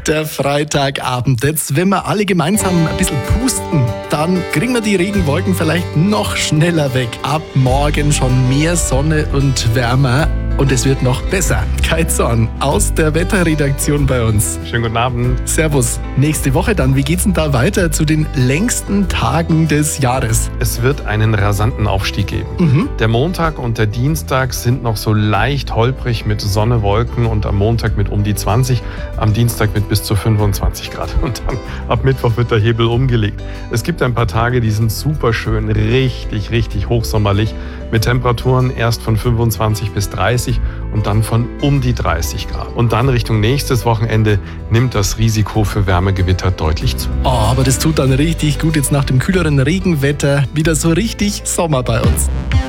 Der Freitagabend. Jetzt, wenn wir alle gemeinsam ein bisschen pusten, dann kriegen wir die Regenwolken vielleicht noch schneller weg. Ab morgen schon mehr Sonne und wärmer. Und es wird noch besser. Kai Zorn aus der Wetterredaktion bei uns. Schönen guten Abend. Servus. Nächste Woche dann, wie geht's denn da weiter zu den längsten Tagen des Jahres? Es wird einen rasanten Aufstieg geben. Der Montag und der Dienstag sind noch so leicht holprig mit Sonne, Wolken und am Montag mit um die 20, am Dienstag mit bis zu 25 Grad. Und dann ab Mittwoch wird der Hebel umgelegt. Es gibt ein paar Tage, die sind super schön, richtig hochsommerlich mit Temperaturen erst von 25 bis 30 und dann von um die 30 Grad. Und dann Richtung nächstes Wochenende nimmt das Risiko für Wärmegewitter deutlich zu. Oh, aber das tut dann richtig gut jetzt nach dem kühleren Regenwetter wieder so richtig Sommer bei uns.